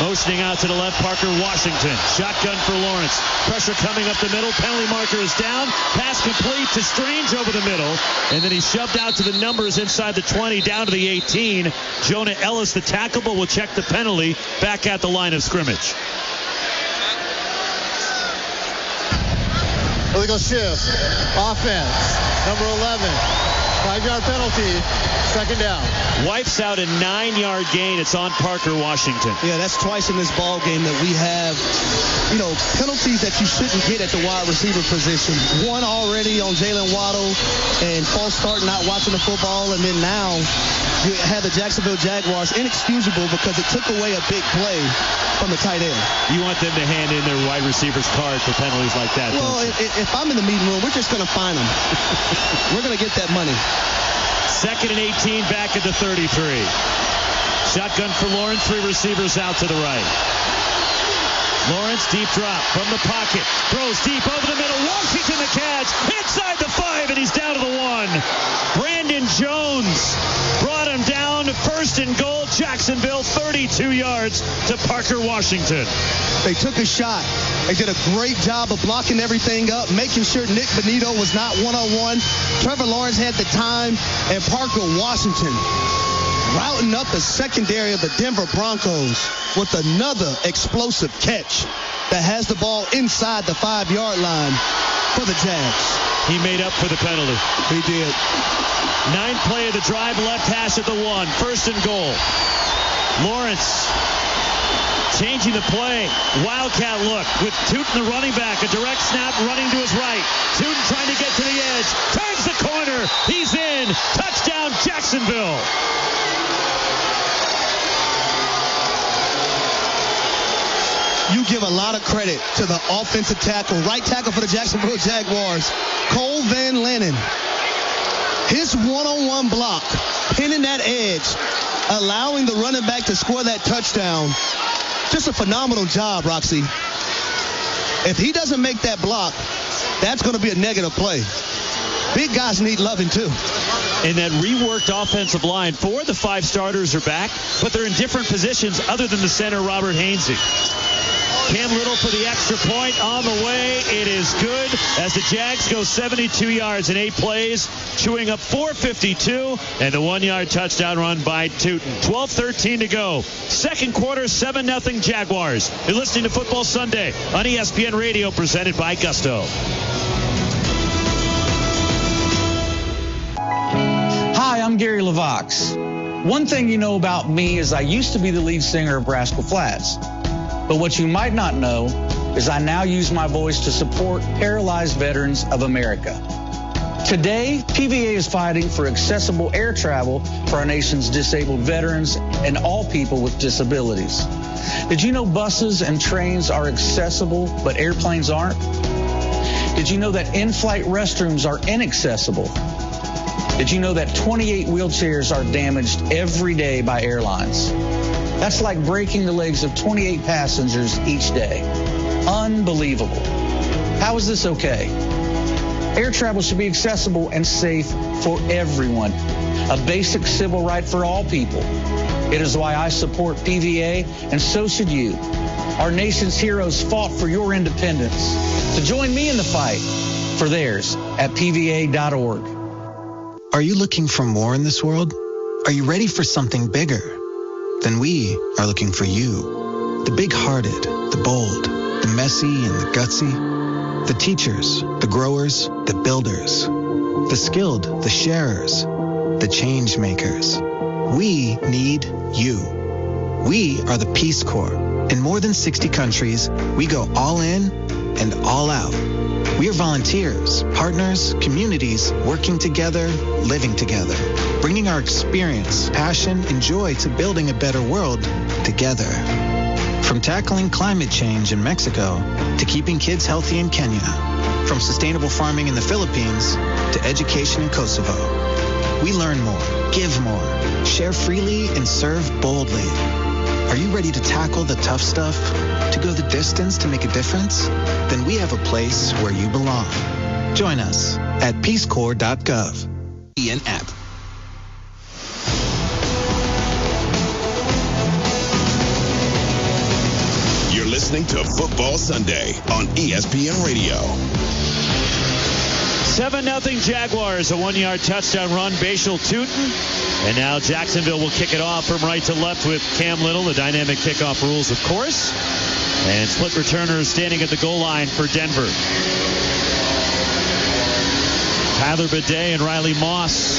Motioning out to the left, Parker Washington. Shotgun for Lawrence. Pressure coming up the middle. Penalty marker is down. Pass complete to Strange over the middle. And then he's shoved out to the numbers inside the 20, down to the 18. Jonah Ellis, the tackle, will check the penalty back at the line of scrimmage. Illegal shift. Offense. Number 11. 5-yard penalty. Second down. Wipes out a 9-yard gain. It's on Parker Washington. Yeah, that's twice in this ball game that we have, penalties that you shouldn't get at the wide receiver position. One already on Jalen Waddle and false start, not watching the football, and then now you have the Jacksonville Jaguars inexcusable because it took away a big play from the tight end. You want them to hand in their wide receivers card for penalties like that. Well, if I'm in the meeting room, we're just going to fine them. We're going to get that money. 2nd and 18 back at the 33. Shotgun for Lawrence, 3 receivers out to the right. Lawrence, deep drop from the pocket. Throws deep over the middle. Washington the catch. Inside the 5, and he's down to the 1. Brandon Jones brought him down. 1st and goal. Jacksonville, 32 yards to Parker Washington. They took a shot. They did a great job of blocking everything up, making sure Nick Benito was not one-on-one. Trevor Lawrence had the time, and Parker Washington routing up the secondary of the Denver Broncos with another explosive catch that has the ball inside the 5-yard line for the Jags. He made up for the penalty. He did. 9th play of the drive, left hash at the 1. 1st and goal. Lawrence changing the play. Wildcat look with Tootin, the running back. A direct snap running to his right. Tootin trying to get to the edge. Turns the corner. He's in. Touchdown, Jacksonville. You give a lot of credit to the offensive tackle, right tackle for the Jacksonville Jaguars, Cole Van Lannon. His one-on-one block, pinning that edge, allowing the running back to score that touchdown. Just a phenomenal job, Roxy. If he doesn't make that block, that's going to be a negative play. Big guys need loving, too. And that reworked offensive line, 4 of the 5 starters are back, but they're in different positions other than the center, Robert Hainsey. Cam Little for the extra point on the way. It is good as the Jags go 72 yards in 8 plays, chewing up 4:52, and the 1-yard touchdown run by Tootin. 12:13 to go. 2nd quarter, 7-0 Jaguars. You're listening to Football Sunday on ESPN Radio, presented by Gusto. Hi, I'm Gary LaVox. One thing you know about me is I used to be the lead singer of Rascal Flatts. But what you might not know is I now use my voice to support Paralyzed Veterans of America. Today, PVA is fighting for accessible air travel for our nation's disabled veterans and all people with disabilities. Did you know buses and trains are accessible, but airplanes aren't? Did you know that in-flight restrooms are inaccessible? Did you know that 28 wheelchairs are damaged every day by airlines? That's like breaking the legs of 28 passengers each day. Unbelievable. How is this okay? Air travel should be accessible and safe for everyone. A basic civil right for all people. It is why I support PVA, and so should you. Our nation's heroes fought for your independence. So join me in the fight for theirs at PVA.org. Are you looking for more in this world? Are you ready for something bigger? Then we are looking for you. The big-hearted, the bold, the messy and the gutsy. The teachers, the growers, the builders. The skilled, the sharers, the change makers. We need you. We are the Peace Corps. In more than 60 countries, we go all in and all out. We are volunteers, partners, communities, working together, living together, bringing our experience, passion, and joy to building a better world together. From tackling climate change in Mexico to keeping kids healthy in Kenya, from sustainable farming in the Philippines to education in Kosovo. We learn more, give more, share freely, and serve boldly. Are you ready to tackle the tough stuff? To go the distance to make a difference? Then we have a place where you belong. Join us at peacecorps.gov. EN app. listening to Football Sunday on ESPN Radio. 7-0 Jaguars, a 1-yard touchdown run, Bashal Tootin. And now Jacksonville will kick it off from right to left with Cam Little, the dynamic kickoff rules, of course. And split returners standing at the goal line for Denver. Tyler Bidet and Riley Moss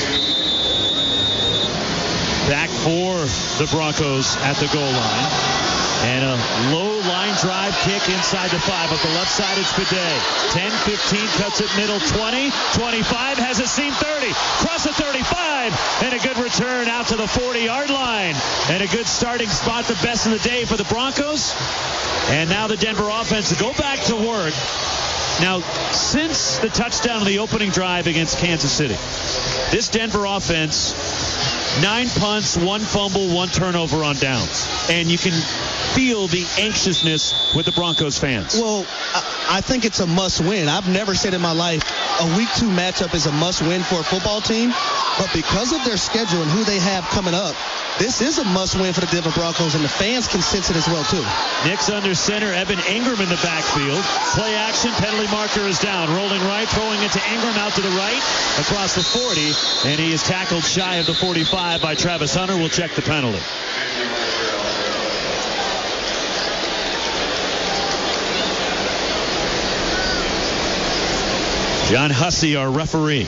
back for the Broncos at the goal line. And a low line drive kick inside the 5. Up the left side, it's Bidet. 10, 15, cuts it middle, 20, 25, has a seam 30. Cross the 35, and a good return out to the 40-yard line. And a good starting spot, the best of the day for the Broncos. And now the Denver offense to go back to work. Now, since the touchdown on the opening drive against Kansas City, this Denver offense, 9 punts, 1 fumble, 1 turnover on downs. And you can feel the anxiousness with the Broncos fans. Well, I think it's a must-win. I've never said in my life a Week 2 matchup is a must-win for a football team. But because of their schedule and who they have coming up, this is a must-win for the Denver Broncos, and the fans can sense it as well, too. Knicks under center, Evan Ingram in the backfield. Play action, penalty marker is down. Rolling right, throwing it to Ingram out to the right, across the 40, and he is tackled shy of the 45 by Travis Hunter. We'll check the penalty. John Hussey, our referee.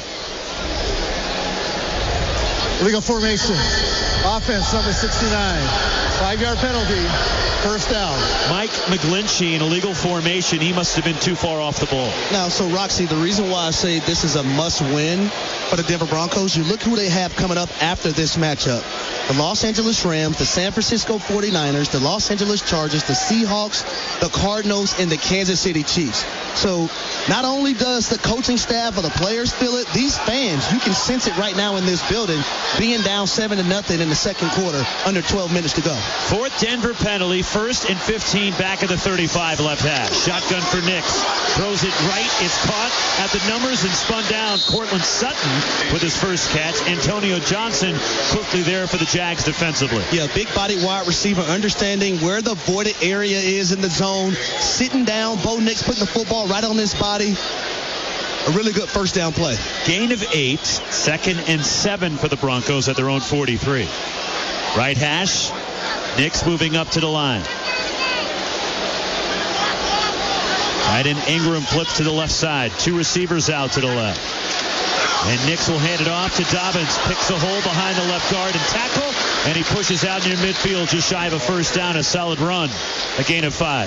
Illegal formation. Offense, number 69. 5-yard penalty. First down. Mike McGlinchey in illegal formation. He must have been too far off the ball. Now, so, Roxy, the reason why I say this is a must-win for the Denver Broncos, you look who they have coming up after this matchup. The Los Angeles Rams, the San Francisco 49ers, the Los Angeles Chargers, the Seahawks, the Cardinals, and the Kansas City Chiefs. So not only does the coaching staff or the players feel it, these fans, you can sense it right now in this building, being down 7-0 in the second quarter, under 12 minutes to go. Fourth Denver penalty, 1st and 15 back of the 35 left hash. Shotgun for Nix. Throws it right. It's caught at the numbers and spun down. Cortland Sutton with his first catch. Antonio Johnson quickly there for the Jags defensively. Yeah, big body wide receiver, understanding where the voided area is in the zone, sitting down. Bo Nix putting the football right on his body. A really good first down play. Gain of 8, 2nd and 7 for the Broncos at their own 43. Right hash. Nix moving up to the line. Right in, Ingram flips to the left side. 2 receivers out to the left. And Nix will hand it off to Dobbins. Picks a hole behind the left guard and tackle. And he pushes out near midfield just shy of a first down. A solid run. A gain of 5.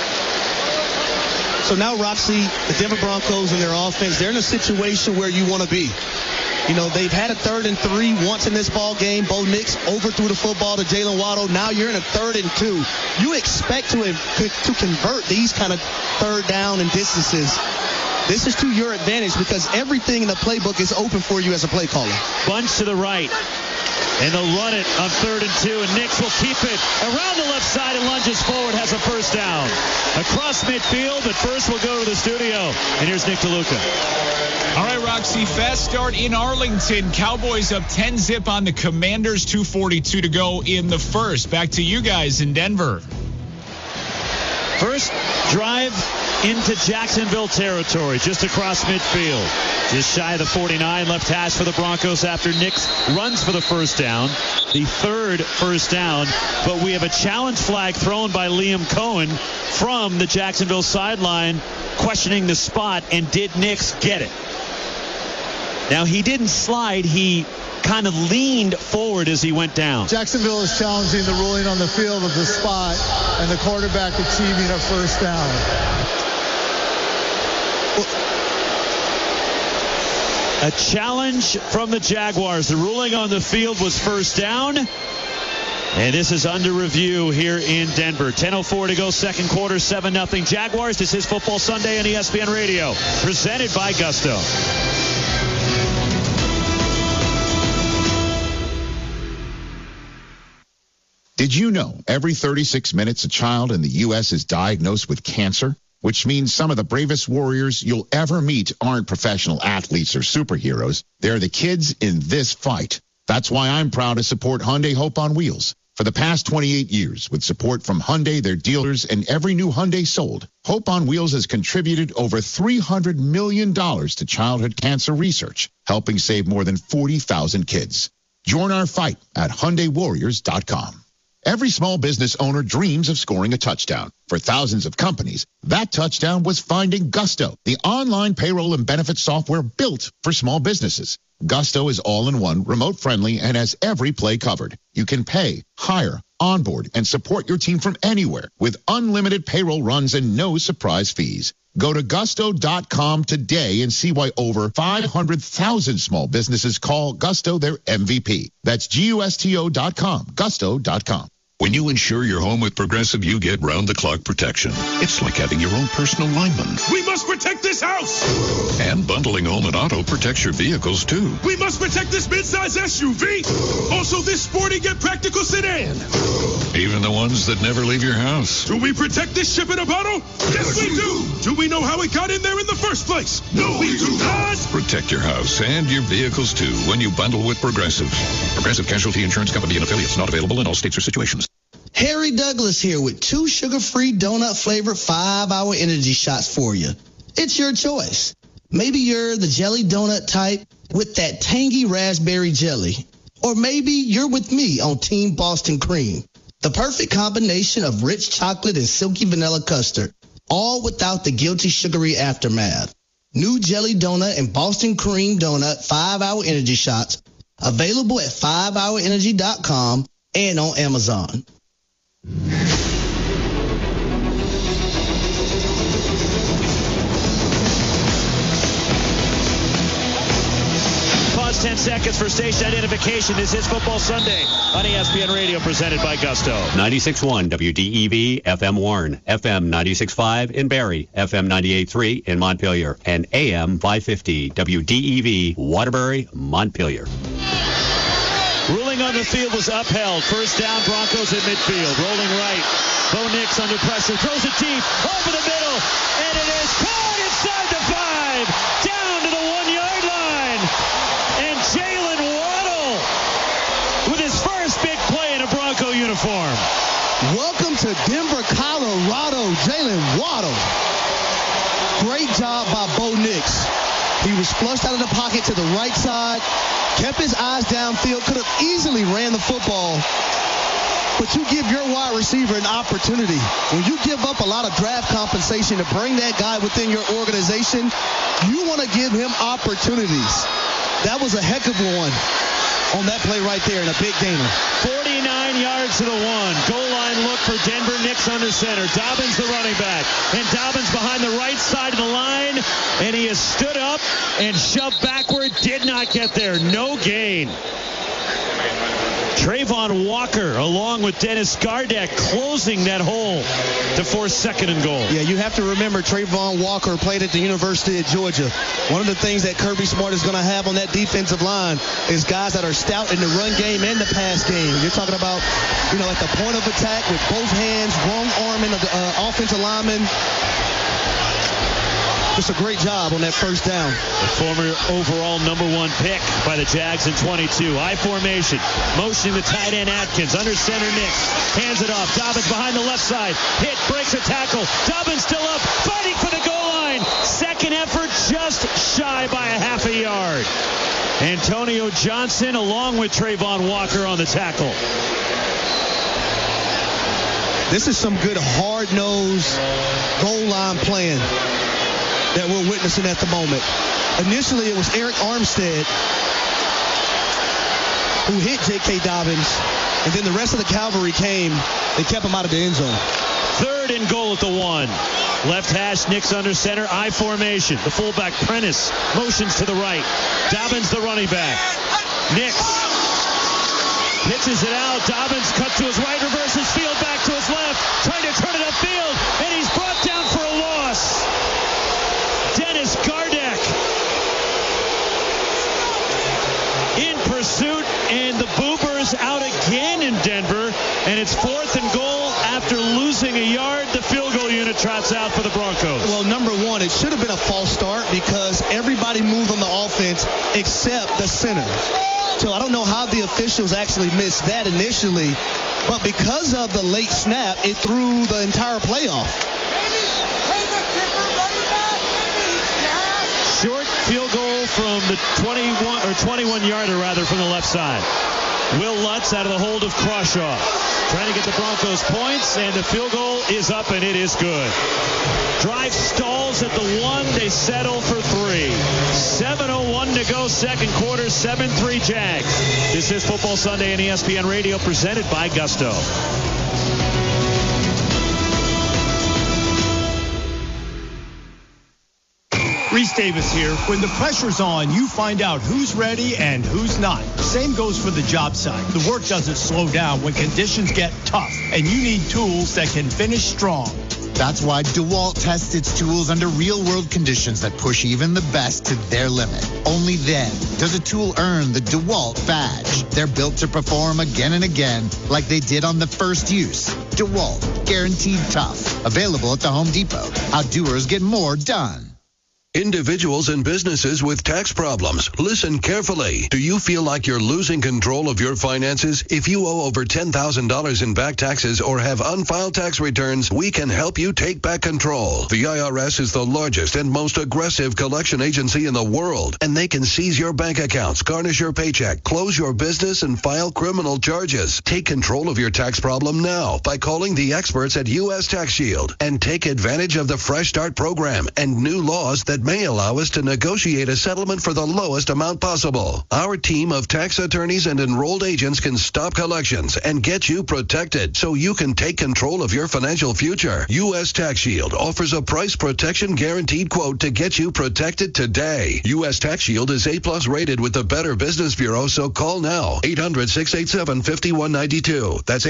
So now, Roxy, the Denver Broncos and their offense, they're in a situation where you want to be. You know, they've had a 3rd and 3 once in this ball game. Bo Nix overthrew the football to Jalen Waddle. Now you're in a 3rd and 2. You expect to convert these kind of 3rd down and distances. This is to your advantage because everything in the playbook is open for you as a play caller. Bunch to the right. And they'll run it on 3rd and 2, and Nix will keep it around the left side and lunges forward, has a first down. Across midfield, but first we'll go to the studio. And here's Nick DeLuca. All right, Roxy, fast start in Arlington. Cowboys up 10-0 on the Commanders, 2:42 to go in the first. Back to you guys in Denver. First drive into Jacksonville territory, just across midfield. Just shy of the 49, left hash for the Broncos after Nix runs for the first down. The 3rd first down, but we have a challenge flag thrown by Liam Cohen from the Jacksonville sideline, questioning the spot, and did Nix get it? Now, he didn't slide. He kind of leaned forward as he went down. Jacksonville is challenging the ruling on the field of the spot and the quarterback achieving a first down. A challenge from the Jaguars. The ruling on the field was first down. And this is under review here in Denver. 10:04 to go, second quarter, 7-0 Jaguars. This is Football Sunday on ESPN Radio, presented by Gusto. Did you know every 36 minutes a child in the U.S. is diagnosed with cancer? Which means some of the bravest warriors you'll ever meet aren't professional athletes or superheroes. They're the kids in this fight. That's why I'm proud to support Hyundai Hope on Wheels. For the past 28 years, with support from Hyundai, their dealers, and every new Hyundai sold, Hope on Wheels has contributed over $300 million to childhood cancer research, helping save more than 40,000 kids. Join our fight at HyundaiWarriors.com. Every small business owner dreams of scoring a touchdown. For thousands of companies, that touchdown was finding Gusto, the online payroll and benefits software built for small businesses. Gusto is all-in-one, remote-friendly, and has every play covered. You can pay, hire, onboard, and support your team from anywhere with unlimited payroll runs and no surprise fees. Go to gusto.com today and see why over 500,000 small businesses call Gusto their MVP. That's GUSTO.com, gusto.com. When you insure your home with Progressive, you get round-the-clock protection. It's like having your own personal lineman. We must protect this house! And bundling home and auto protects your vehicles, too. We must protect this midsize SUV! Also this sporty yet practical sedan! Even the ones that never leave your house. Do we protect this ship in a bottle? Yes, we do! Do we know how it got in there in the first place? No, we do not! Protect your house and your vehicles, too, when you bundle with Progressive. Progressive Casualty Insurance Company and affiliates, not available in all states or situations. Harry Douglas here with 2 sugar-free donut-flavored 5-hour energy shots for you. It's your choice. Maybe you're the jelly donut type with that tangy raspberry jelly. Or maybe you're with me on Team Boston Cream. The perfect combination of rich chocolate and silky vanilla custard, all without the guilty sugary aftermath. New jelly donut and Boston Cream donut 5-hour energy shots available at 5hourenergy.com and on Amazon. Pause 10 seconds for station identification. This is Football Sunday on ESPN Radio, presented by Gusto. 96.1 WDEV, FM Warren, FM 96.5 in Barrie, FM 98.3 in Montpelier, and AM 550 WDEV, Waterbury, Montpelier. Ruling on the field was upheld. First down, Broncos at midfield. Rolling right. Bo Nix under pressure. Throws it deep. Over the middle. And it is caught inside the 5. Down to the 1-yard line. And Jalen Waddle with his first big play in a Bronco uniform. Welcome to Denver, Colorado, Jalen Waddle. Great job by Bo Nix. He was flushed out of the pocket to the right side, kept his eyes downfield, could have easily ran the football. But you give your wide receiver an opportunity. When you give up a lot of draft compensation to bring that guy within your organization, you want to give him opportunities. That was a heck of a one on that play right there, and a big gainer. 49 yards to the 1. Goal line look for Denver. Nix under center. Dobbins the running back. And Dobbins behind the right side of the line. And he has stood up and shoved backward. Did not get there. No gain. Trayvon Walker, along with Dennis Gardeck, closing that hole to force 2nd and goal. Yeah, you have to remember Trayvon Walker played at the University of Georgia. One of the things that Kirby Smart is going to have on that defensive line is guys that are stout in the run game and the pass game. You're talking about, at the point of attack with both hands, wrong arm in the offensive lineman. Just a great job on that first down. The former overall number 1 pick by the Jags in 22. I formation. Motioning the tight end Atkins. Under center Nix. Hands it off. Dobbins behind the left side. Hit. Breaks a tackle. Dobbins still up. Fighting for the goal line. Second effort just shy by a half a yard. Antonio Johnson along with Trayvon Walker on the tackle. This is some good hard-nosed goal line playing that we're witnessing at the moment. Initially, it was Eric Armstead who hit J.K. Dobbins, and then the rest of the cavalry came and kept him out of the end zone. 3rd and goal at the 1. Left hash, Nix under center, I formation. The fullback, Prentice, motions to the right. Dobbins the running back. Nix pitches it out. Dobbins cut to his right, reverses field back to his left, trying to turn it upfield, and he's brought down for a loss. Dennis Gardeck in pursuit, and the Boobers out again in Denver, and it's 4th and goal after losing a yard. The field goal patrol unit trots out for the Broncos. Well, number one, it should have been a false start because everybody moved on the offense except the center. So I don't know how the officials actually missed that initially, but because of the late snap, it threw the entire play off. Short field goal from the 21-yarder rather from the left side. Will Lutz out of the hold of Crawshaw. Trying to get the Broncos points, and the field goal is up, and it is good. Drive stalls at the 1. They settle for 3. 7:01 to go, second quarter, 7-3 Jags. This is Football Sunday on ESPN Radio, presented by Gusto. Reese Davis here. When the pressure's on, you find out who's ready and who's not. Same goes for the job site. The work doesn't slow down when conditions get tough, and you need tools that can finish strong. That's why DeWalt tests its tools under real-world conditions that push even the best to their limit. Only then does a tool earn the DeWalt badge. They're built to perform again and again like they did on the first use. DeWalt, guaranteed tough. Available at the Home Depot. How doers get more done. Individuals and businesses with tax problems, listen carefully. Do you feel like you're losing control of your finances? If you owe over $10,000 in back taxes or have unfiled tax returns, we can help you take back control. The IRS is the largest and most aggressive collection agency in the world, and they can seize your bank accounts, garnish your paycheck, close your business, and file criminal charges. Take control of your tax problem now by calling the experts at U.S. Tax Shield and take advantage of the Fresh Start program and new laws that may allow us to negotiate a settlement for the lowest amount possible. Our team of tax attorneys and enrolled agents can stop collections and get you protected so you can take control of your financial future. U.S. Tax Shield offers a price protection guaranteed quote to get you protected today. U.S. Tax Shield is A+ rated with the Better Business Bureau, so call now. 800-687-5192. That's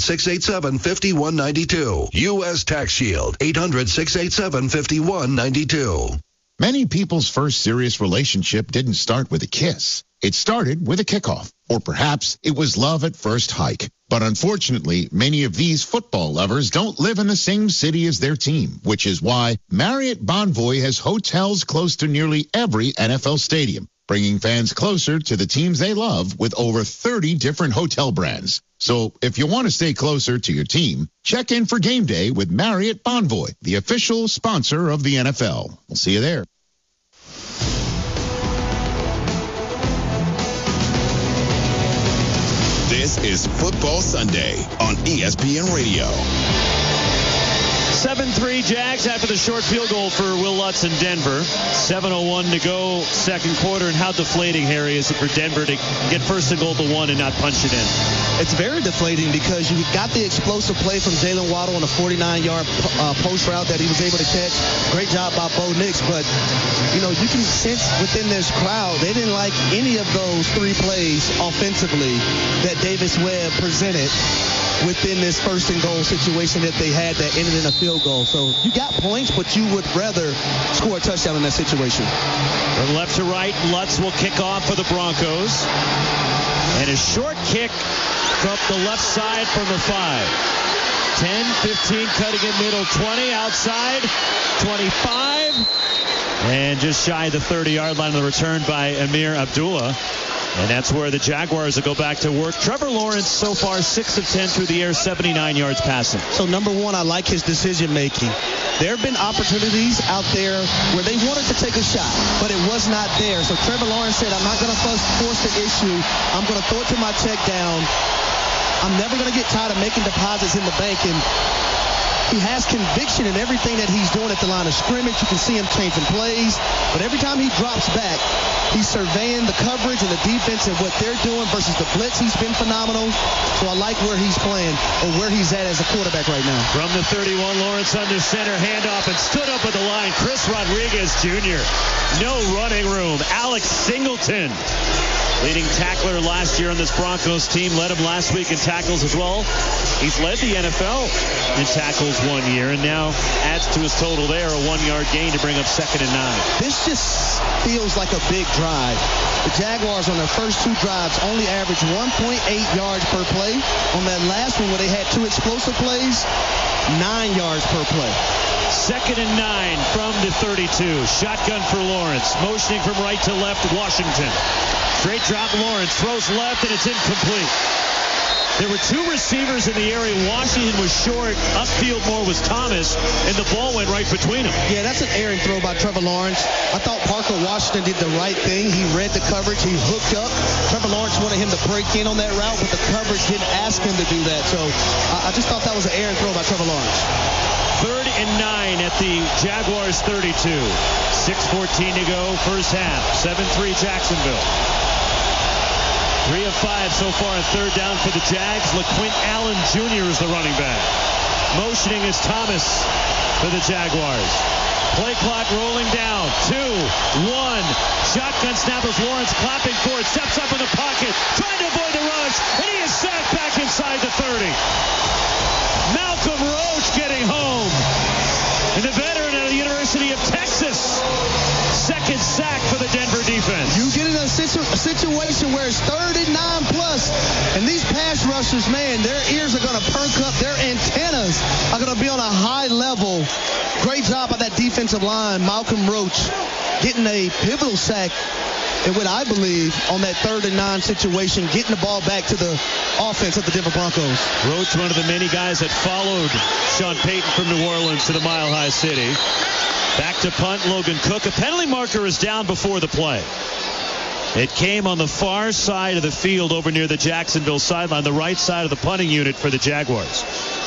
800-687-5192. U.S. Tax Shield. 800-687-5192. Many people's first serious relationship didn't start with a kiss. It started with a kickoff, or perhaps it was love at first hike. But unfortunately, many of these football lovers don't live in the same city as their team, which is why Marriott Bonvoy has hotels close to nearly every NFL stadium, bringing fans closer to the teams they love with over 30 different hotel brands. So if you want to stay closer to your team, check in for game day with Marriott Bonvoy, the official sponsor of the NFL. We'll see you there. This is Football Sunday on ESPN Radio. 7-3 Jags after the short field goal for Will Lutz in Denver. 7:01 to go, second quarter. And how deflating, Harry, is it for Denver to get first and goal to 1 and not punch it in? It's very deflating because you got the explosive play from Jalen Waddle on a 49-yard post route that he was able to catch. Great job by Bo Nix. But, you know, you can sense within this crowd, they didn't like any of those 3 plays offensively that Davis Webb presented within this first and goal situation that they had that ended in a field goal. So you got points, but you would rather score a touchdown in that situation. From left to right, Lutz will kick off for the Broncos. And a short kick from the left side from the 5. 10, 15, cutting in middle, 20, outside, 25. And just shy of the 30-yard line of the return by Amir Abdullah. And that's where the Jaguars will go back to work. Trevor Lawrence so far 6 of 10 through the air, 79 yards passing. So number one, I like his decision making. There have been opportunities out there where they wanted to take a shot, but it was not there. So Trevor Lawrence said, I'm not going to force the issue. I'm going to throw it to my check down. I'm never going to get tired of making deposits in the bank. And he has conviction in everything that he's doing at the line of scrimmage. You can see him changing plays. But every time he drops back, he's surveying the coverage and the defense and what they're doing versus the blitz. He's been phenomenal. So I like where he's playing or where he's at as a quarterback right now. From the 31, Lawrence under center, handoff, and stood up at the line. Chris Rodriguez Jr. No running room. Alex Singleton, leading tackler last year on this Broncos team, led him last week in tackles as well. He's led the NFL in tackles 1 year and now adds to his total there, a 1-yard gain to bring up 2nd and 9. This just feels like a big drive. The Jaguars on their first 2 drives only averaged 1.8 yards per play. On that last one where they had 2 explosive plays, 9 yards per play. 2nd and 9 from the 32. Shotgun for Lawrence. Motioning from right to left, Washington. Straight drop, Lawrence throws left, and it's incomplete. There were two receivers in the area. Washington was short. Upfield more was Thomas, and the ball went right between them. Yeah, that's an errant throw by Trevor Lawrence. I thought Parker Washington did the right thing. He read the coverage. He hooked up. Trevor Lawrence wanted him to break in on that route, but the coverage didn't ask him to do that. So I just thought that was an errant throw by Trevor Lawrence. 3rd and 9 at the Jaguars 32. 6:14 to go, first half. 7-3 Jacksonville. 3 of 5 so far on 3rd down for the Jags. LaQuint Allen Jr. is the running back. Motioning is Thomas for the Jaguars. Play clock rolling down. 2-1. Shotgun snap as Lawrence clapping for it. Steps up in the pocket. Trying to avoid the rush. And he is sacked back inside the 30. Malcolm Roach getting home. And the veteran of the University of Texas. Second sack for the Denver defense. You get in a situation where it's 3rd and 9 plus, and these pass rushers, man, their ears are going to perk up. Their antennas are going to be on a high level. Great job by that defensive line. Malcolm Roach getting a pivotal sack, and what I believe on that 3rd and 9 situation, getting the ball back to the offense of the Denver Broncos. Roach, one of the many guys that followed Sean Payton from New Orleans to the Mile High City. Back to punt, Logan Cook. A penalty marker is down before the play. It came on the far side of the field over near the Jacksonville sideline, the right side of the punting unit for the Jaguars.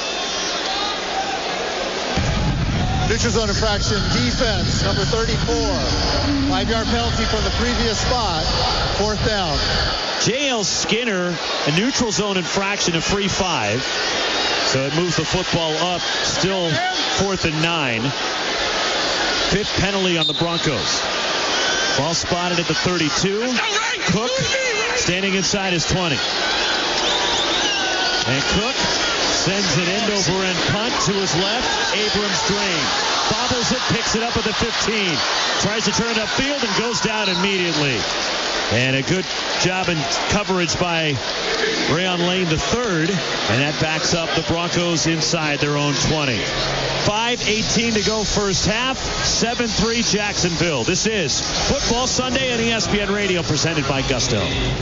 Neutral zone infraction, defense, number 34. 5-yard penalty from the previous spot. 4th down. J.L. Skinner, a neutral zone infraction, a free 5. So it moves the football up, still 4th and 9. 5th penalty on the Broncos. Ball spotted at the 32. Cook standing inside his 20. And Cook sends an end-over-end punt to his left. Abrams drain. Bobbles it, picks it up at the 15. Tries to turn it upfield and goes down immediately. And a good job in coverage by Rayon Lane III. And that backs up the Broncos inside their own 20. 5:18 to go first half. 7-3 Jacksonville. This is Football Sunday on ESPN Radio, presented by Gusto.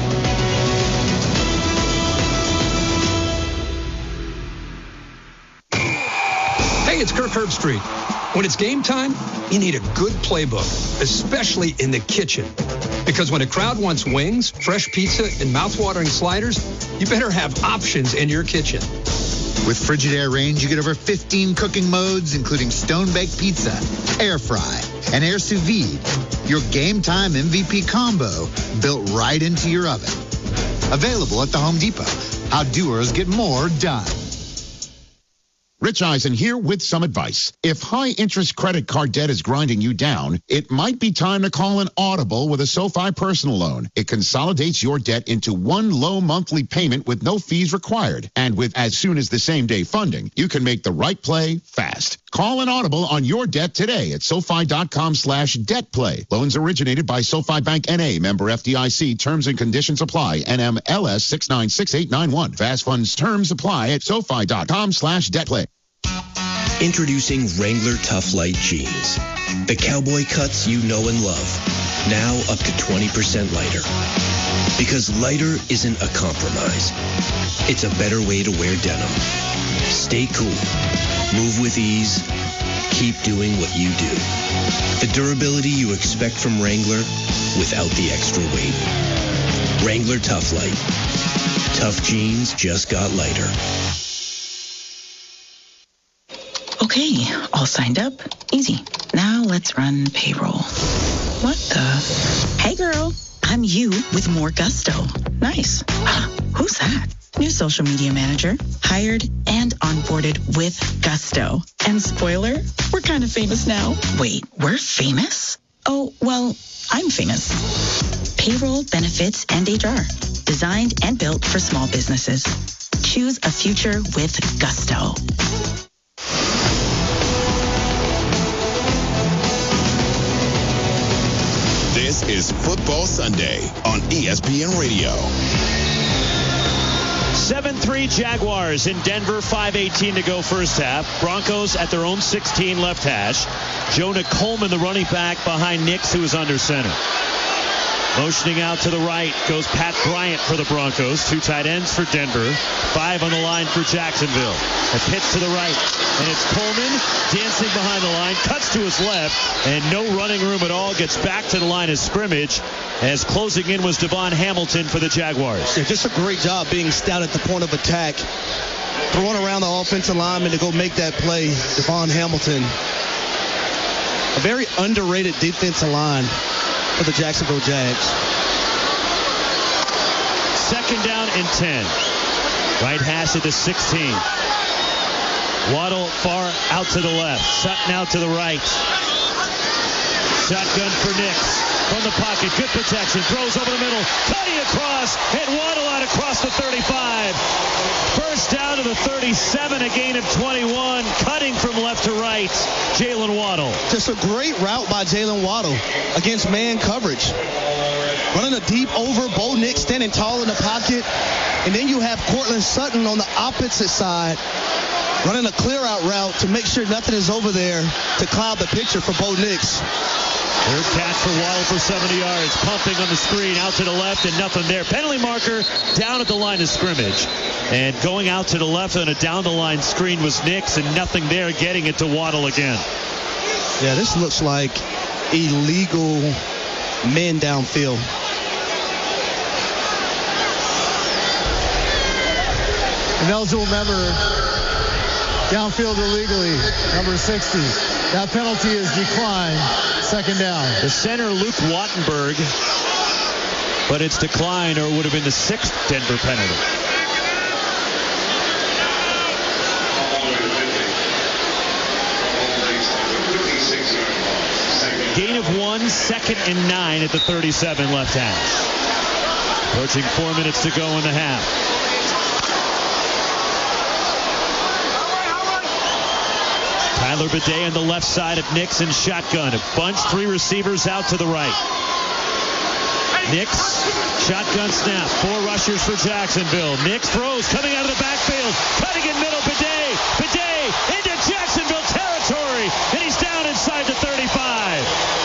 Hey, it's Kirk Herbstreit. When it's game time, you need a good playbook, especially in the kitchen. Because when a crowd wants wings, fresh pizza, and mouth-watering sliders, you better have options in your kitchen. With Frigidaire range, you get over 15 cooking modes, including stone-baked pizza, air fry, and air sous vide. Your game time MVP combo built right into your oven. Available at the Home Depot. How doers get more done. Rich Eisen here with some advice. If high-interest credit card debt is grinding you down, it might be time to call an Audible with a SoFi personal loan. It consolidates your debt into one low monthly payment with no fees required. And with as soon as the same-day funding, you can make the right play fast. Call an Audible on your debt today at SoFi.com/debtplay. Loans originated by SoFi Bank N.A., member FDIC. Terms and conditions apply. NMLS 696891. Fast funds terms apply at SoFi.com/debtplay. Introducing Wrangler Tough Light Jeans. The cowboy cuts you know and love. Now up to 20% lighter. Because lighter isn't a compromise. It's a better way to wear denim. Stay cool. Move with ease. Keep doing what you do. The durability you expect from Wrangler without the extra weight. Wrangler Tough Light. Tough jeans just got lighter. Okay, all signed up. Easy. Now let's run payroll. What the? Hey girl, I'm you with more gusto. Nice. Who's that? New social media manager. Hired and onboarded with gusto. And spoiler, we're kind of famous now. Wait, we're famous? Oh, well, I'm famous. Payroll, benefits, and HR. Designed and built for small businesses. Choose a future with gusto. This is Football Sunday on ESPN Radio. 7-3 Jaguars in Denver, 5:18 to go first half. Broncos at their own 16 left hash. Jonah Coleman, the running back, behind Nix, who is under center. Motioning out to the right goes Pat Bryant for the Broncos. 2 tight ends for Denver. 5 on the line for Jacksonville. A pitch to the right. And it's Coleman dancing behind the line. Cuts to his left. And no running room at all. Gets back to the line of scrimmage. As closing in was Devon Hamilton for the Jaguars. Yeah, just a great job being stout at the point of attack. Throwing around the offensive lineman to go make that play. Devon Hamilton. A very underrated defensive line for the Jacksonville Jags. 2nd down and 10. Right hash at the 16. Waddle far out to the left. Sutton out to the right. Shotgun for Nix. From the pocket, good protection. Throws over the middle. Cutting across. And Waddle out across the 35. First down to the 37. A gain of 21. Cutting from left to right. Jalen Waddle. Just a great route by Jalen Waddle against man coverage. Running a deep over. Bo Nix standing tall in the pocket. And then you have Cortland Sutton on the opposite side running a clear out route to make sure nothing is over there to cloud the picture for Bo Nix. Third catch for Waddle for 70 yards. Pumping on the screen out to the left and nothing there. Penalty marker down at the line of scrimmage. And going out to the left on a down the line screen was Nix and nothing there, getting it to Waddle again. Yeah, this looks like illegal men downfield. Ineligible member downfield illegally, number 60. That penalty is declined. 2nd down. The center, Luke Wattenberg, but it's declined, or it would have been the 6th Denver penalty. Gain of 1, 2nd and 9 at the 37 left hash. Approaching 4 minutes to go in the half. Tyler Bidet on the left side of Nix in shotgun. A bunch, 3 receivers out to the right. Nix, shotgun snap. 4 rushers for Jacksonville. Nix throws, coming out of the backfield. Cutting in middle, Bidet. Bidet into Jacksonville territory. And he's down inside the 35.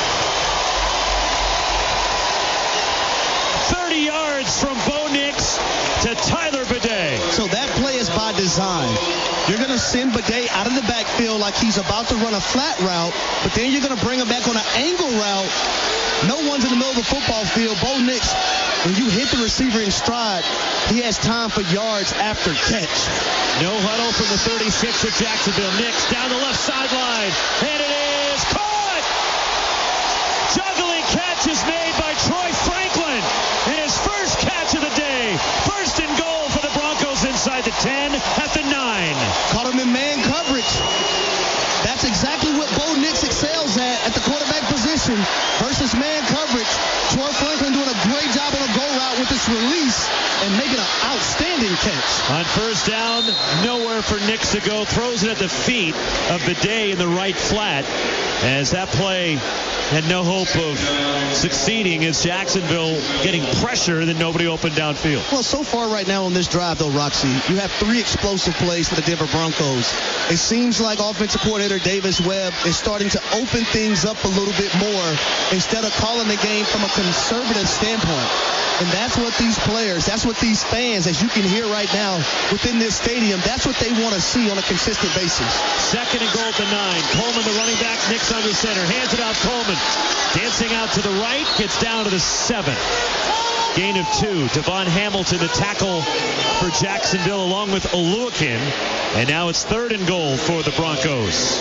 30 yards from Bo Nix to Tyler Bidet. So that play is by design. You're going to send Bidet out of the backfield like he's about to run a flat route, but then you're going to bring him back on an angle route. No one's in the middle of the football field. Bo Nix, when you hit the receiver in stride, he has time for yards after catch. No huddle from the 36 of Jacksonville. Nix down the left sideline, and it is caught! Juggling catch is made by Troy Franklin, and his first catch of the day. First and goal for the Broncos inside the 10 at the 9. Caught him in man coverage. That's exactly what Bo Nix excels at the quarterback position versus man coverage. Troy Franklin doing a great job on a go route with this release and making an outstanding catch. On first down, nowhere for Nix to go. Throws it at the feet of Bidet in the right flat. As that play had no hope of succeeding as Jacksonville getting pressure and then nobody open downfield. Well, so far right now on this drive, though, Roxy, you have 3 explosive plays for the Denver Broncos. It seems like offensive coordinator Davis Webb is starting to open things up a little bit more instead of calling the game from a conservative standpoint. And that's what these players, that's what these fans, as you can hear right now within this stadium, that's what they want to see on a consistent basis. 2nd and goal at the 9. Coleman, the running back, Nix under center. Hands it out, Coleman. Dancing out to the right, gets down to the 7. Gain of 2. Devon Hamilton, the tackle for Jacksonville, along with Oluwakin. And now it's 3rd and goal for the Broncos.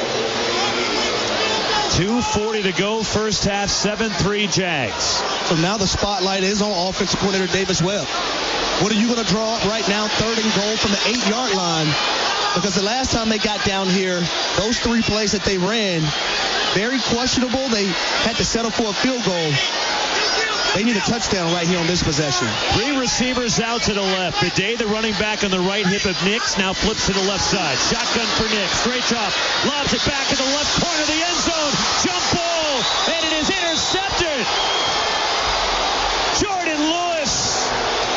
2:40 to go, first half, 7-3 Jags. So now the spotlight is on offensive coordinator Davis Webb. What are you going to draw up right now, 3rd and goal from the 8-yard line? Because the last time they got down here, those 3 plays that they ran, very questionable. They had to settle for a field goal. They need a touchdown right here on this possession. 3 receivers out to the left. Bidet, the running back on the right hip of Nix, now flips to the left side. Shotgun for Nix. Straight drop. Lobs it back in the left corner of the end zone. Jump ball. And it is intercepted. Jordan Lewis